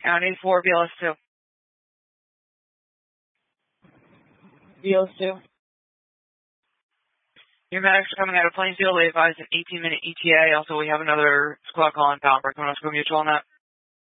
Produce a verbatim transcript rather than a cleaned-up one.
County four, B L S two. B L S two. Your medics are coming out of Plainfield. They advise an eighteen minute E T A. Also, we have another squad call in Falmouth. Want to go mutual on that?